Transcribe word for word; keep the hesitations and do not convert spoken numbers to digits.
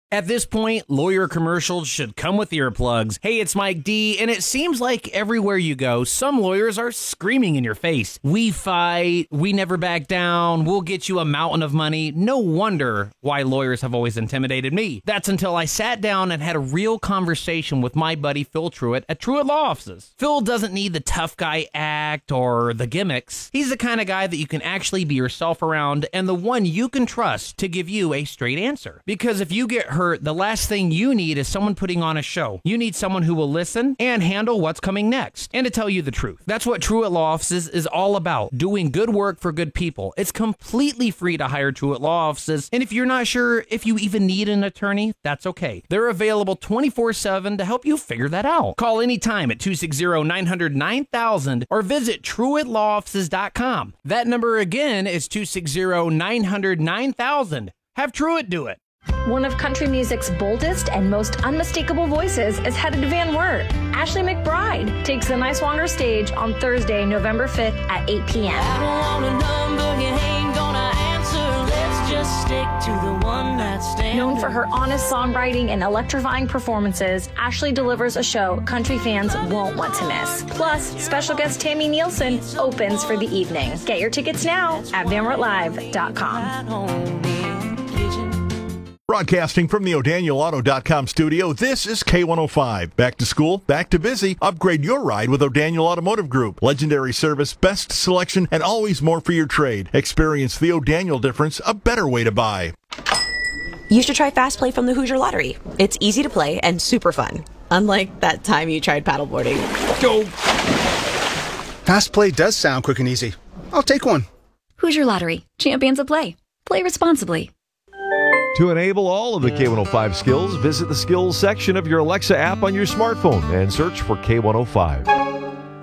At this point, lawyer commercials should come with earplugs. Hey, it's Mike D, and it seems like everywhere you go, some lawyers are screaming in your face. We fight, we never back down, we'll get you a mountain of money. No wonder why lawyers have always intimidated me. That's until I sat down and had a real conversation with my buddy Phil Truitt at Truitt Law Offices. Phil doesn't need the tough guy act or the gimmicks. He's the kind of guy that you can actually be yourself around and the one you can trust to give you a straight answer. Because if you get hurt, the last thing you need is someone putting on a show. You need someone who will listen and handle what's coming next, and to tell you the truth. That's what Truitt Law Offices is all about, doing good work for good people. It's completely free to hire Truitt Law Offices, and if you're not sure if you even need an attorney, that's okay. They're available twenty-four seven to help you figure that out. Call anytime at two six zero, nine hundred, nine thousand or visit truitt law offices dot com. That number again is two six zero, nine hundred, nine thousand. Have Truitt do it. One of country music's boldest and most unmistakable voices is headed to Van Wert. Ashley McBryde takes the Niswonger stage on Thursday, November fifth at eight p.m. I don't want a number you ain't gonna answer. Let's just stick to the one that's standing. Known for her honest songwriting and electrifying performances, Ashley delivers a show country fans won't want to miss. Plus, special guest Tammy Nielsen opens for the evening. Get your tickets now at van wert live dot com. Broadcasting from the O'Daniel Auto dot com studio, this is K one oh five. Back to school, back to busy. Upgrade your ride with O'Daniel Automotive Group. Legendary service, best selection, and always more for your trade. Experience the O'Daniel difference, a better way to buy. You should try Fast Play from the Hoosier Lottery. It's easy to play and super fun. Unlike that time you tried paddleboarding. Go! Fast Play does sound quick and easy. I'll take one. Hoosier Lottery. Champions of play. Play responsibly. To enable all of the K one oh five skills, visit the skills section of your Alexa app on your smartphone and search for K one oh five.